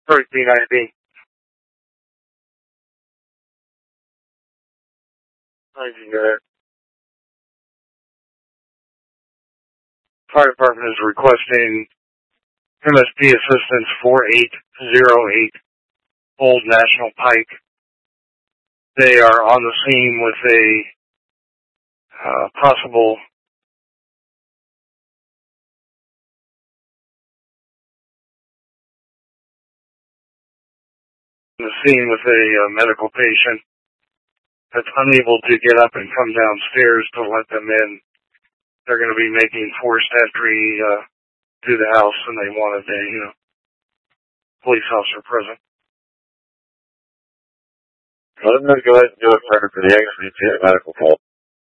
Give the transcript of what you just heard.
First B9B. Fire Department is requesting MSP assistance 4808 Old National Pike. They are on the scene with a possible medical patient that's unable to get up and come downstairs to let them in. They're going to be making forced entry to the house, and they wanted a police officer present. Let them go ahead and do it for the exit medical call.